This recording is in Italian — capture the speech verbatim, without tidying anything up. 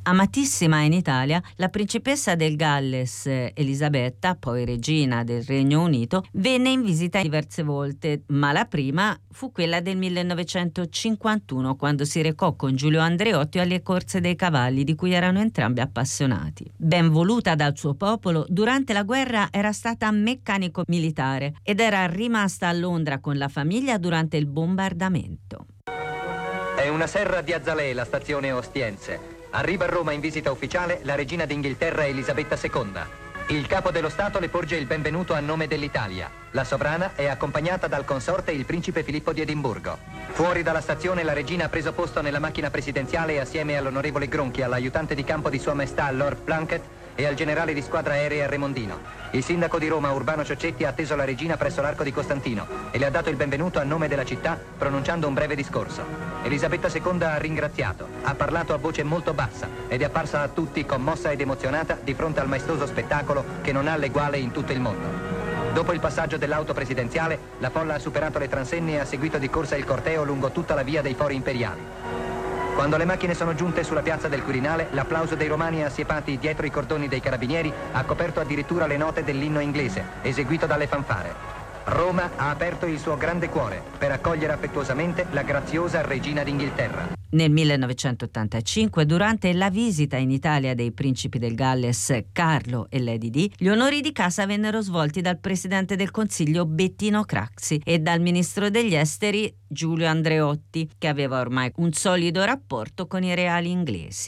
Amatissima in Italia, la principessa del Galles Elisabetta, poi regina del Regno Unito, venne in visita diverse volte, ma la prima fu quella del millenovecentocinquantuno, quando si recò con Giulio Andreotti alle corse dei cavalli, di cui erano entrambi appassionati. Ben voluta dal suo popolo, durante la guerra era stata meccanico militare ed era rimasta a Londra con la famiglia durante il bombardamento. È una serra di Azzalè, la stazione Ostiense. Arriva a Roma in visita ufficiale la regina d'Inghilterra Elisabetta seconda. Il capo dello Stato le porge il benvenuto a nome dell'Italia. La sovrana è accompagnata dal consorte il principe Filippo di Edimburgo. Fuori dalla stazione la regina ha preso posto nella macchina presidenziale assieme all'onorevole Gronchi, all'aiutante di campo di Sua Maestà Lord Plunkett e al generale di squadra aerea Remondino. Il sindaco di Roma, Urbano Cioccetti, ha atteso la regina presso l'Arco di Costantino e le ha dato il benvenuto a nome della città, pronunciando un breve discorso. Elisabetta seconda ha ringraziato, ha parlato a voce molto bassa ed è apparsa a tutti commossa ed emozionata di fronte al maestoso spettacolo che non ha l'eguale in tutto il mondo. Dopo il passaggio dell'auto presidenziale, la folla ha superato le transenne e ha seguito di corsa il corteo lungo tutta la via dei Fori Imperiali. Quando le macchine sono giunte sulla piazza del Quirinale, l'applauso dei romani assiepati dietro i cordoni dei carabinieri ha coperto addirittura le note dell'inno inglese, eseguito dalle fanfare. Roma ha aperto il suo grande cuore per accogliere affettuosamente la graziosa regina d'Inghilterra. Nel millenovecentottantacinque, durante la visita in Italia dei principi del Galles Carlo e Lady Di, gli onori di casa vennero svolti dal presidente del Consiglio Bettino Craxi e dal ministro degli esteri Giulio Andreotti, che aveva ormai un solido rapporto con i reali inglesi.